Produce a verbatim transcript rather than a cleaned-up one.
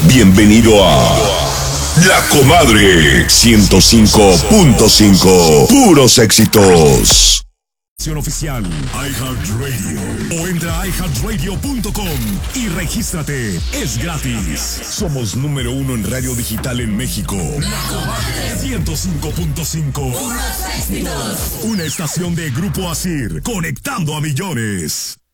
Bienvenido a La Comadre ciento cinco punto cinco. Puros éxitos. Oficial iHeartRadio o entra a i heart radio punto com y regístrate, es gratis. Somos número uno en radio digital en México. La Comadre ciento cinco punto cinco. Puros éxitos. Una estación de Grupo Asir, conectando a millones.